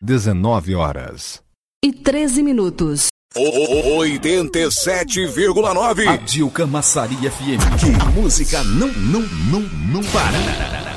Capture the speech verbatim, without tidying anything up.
dezenove horas e treze minutos. oitenta e sete vírgula nove. Rádio Camaçari F M. Que a música não, não, não, não para.